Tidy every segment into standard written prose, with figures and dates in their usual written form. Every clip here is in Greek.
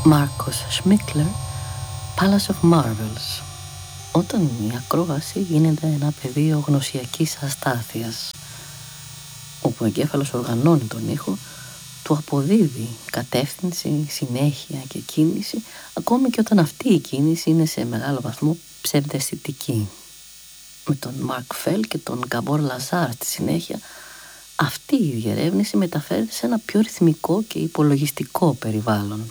Μάρκος Σμίκλερ, Palace of Marvels. Όταν η ακρόαση γίνεται ένα πεδίο γνωσιακής αστάθειας, όπου ο εγκέφαλος οργανώνει τον ήχο, του αποδίδει κατεύθυνση, συνέχεια και κίνηση, ακόμη και όταν αυτή η κίνηση είναι σε μεγάλο βαθμό ψευδαισθητική. Με τον Μαρκ Φέλ και τον Γκαμπόρ Λαζάρ στη συνέχεια, αυτή η διερεύνηση μεταφέρεται σε ένα πιο ρυθμικό και υπολογιστικό περιβάλλον.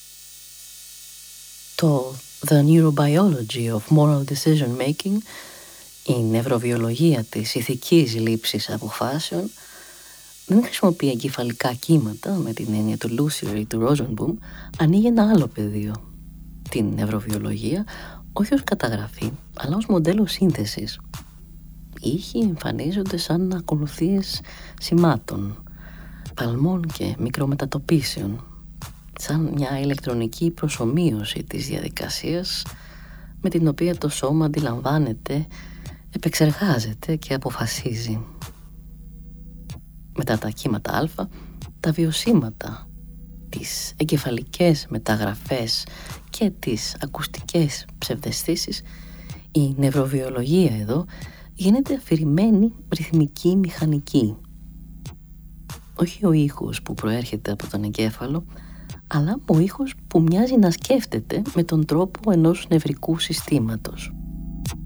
Το The Neurobiology of Moral Decision Making, η νευροβιολογία της ηθικής λήψης αποφάσεων, δεν χρησιμοποιεί εγκεφαλικά κύματα με την έννοια του Λούσιερ ή του Ρόζενμπουμ, ανοίγει ένα άλλο πεδίο, την νευροβιολογία, όχι ως καταγραφή, αλλά ως μοντέλο σύνθεσης. Οι ήχοι εμφανίζονται σαν ακολουθίες σημάτων, παλμών και μικρομετατοπίσεων, σαν μια ηλεκτρονική προσομοίωση της διαδικασίας με την οποία το σώμα αντιλαμβάνεται, επεξεργάζεται και αποφασίζει. Μετά τα κύματα α, τα βιωσίματα, τις εγκεφαλικές μεταγραφές και τις ακουστικές ψευδαισθήσεις, η νευροβιολογία εδώ γίνεται αφηρημένη ρυθμική μηχανική. Όχι ο ήχος που προέρχεται από τον εγκέφαλο, αλλά ο ήχος που μοιάζει να σκέφτεται με τον τρόπο ενός νευρικού συστήματος.